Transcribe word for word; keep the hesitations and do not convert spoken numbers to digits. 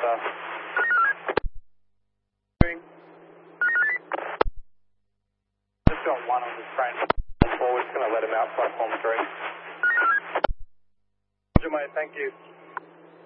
Delta. Just got one on the train. We're just going to let him out platform three. Roger, mate. Thank you.